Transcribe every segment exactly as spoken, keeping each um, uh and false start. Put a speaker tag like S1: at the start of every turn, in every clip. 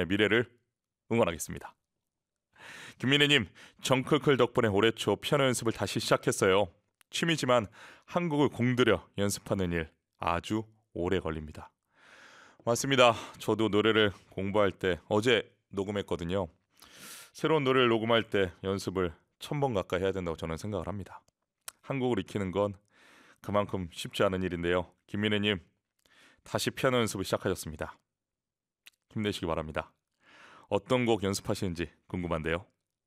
S1: 미래를 응원하겠습니다. 김민혜님, 정클클 덕분에 올해 초 피아노 연습을 다시 시작했어요. 취미지만 한국을 공들여 연습하는 일 아주 오래 걸립니다. 맞습니다. 저도 노래를 공부할 때 어제 녹음했거든요. 새로운 노래를 녹음할 때 연습을 천 번 가까이 해야 된다고 저는 생각을 합니다. 한국을 익히는 건 그만큼 쉽지 않은 일인데요. 김민혜님, 다시 피아노 연습을 시작하셨습니다. 힘내시기 바랍니다. 어떤 곡 연습하시는지 궁금한데요.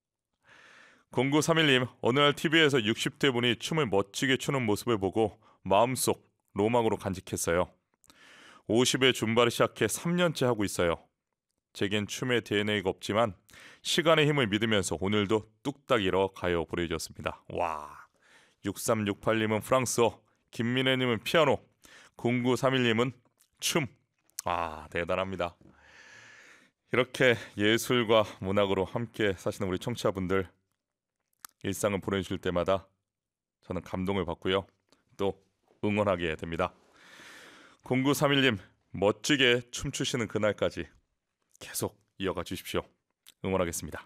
S1: 공구삼일님, 어느 날 티비에서 육십 대 분이 춤을 멋지게 추는 모습을 보고 마음속 로망으로 간직했어요. 오십에 줌바를 시작해 삼 년째 하고 있어요. 제겐 춤의 디엔에이가 없지만 시간의 힘을 믿으면서 오늘도 뚝딱 일어가요 보내주셨습니다. 와, 육삼육팔님은 프랑스어, 김민혜님은 피아노, 공구삼일님은 춤. 아, 대단합니다. 이렇게 예술과 문학으로 함께 사시는 우리 청취자분들 일상을 보내주실 때마다 저는 감동을 받고요. 또 응원하게 됩니다. 공구삼일님, 멋지게 춤추시는 그날까지 계속 이어가 주십시오. 응원하겠습니다.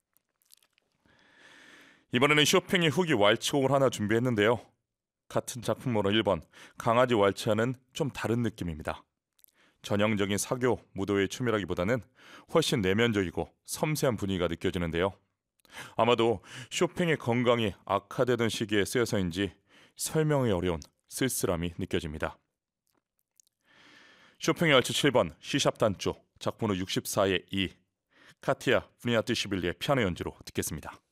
S1: 이번에는 쇼팽의 후기 왈츠곡을 하나 준비했는데요. 같은 작품으로 일 번 강아지 왈츠와는 좀 다른 느낌입니다. 전형적인 사교 무도의 춤이라기보다는 훨씬 내면적이고 섬세한 분위기가 느껴지는데요. 아마도 쇼팽의 건강이 악화되던 시기에 쓰여서인지 설명이 어려운 쓸쓸함이 느껴집니다. 쇼팽의 왈츠 칠 번 C샵 단조, 작품으로 육십사의 이, 카티아 브니아트시빌리의 피아노 연주로 듣겠습니다.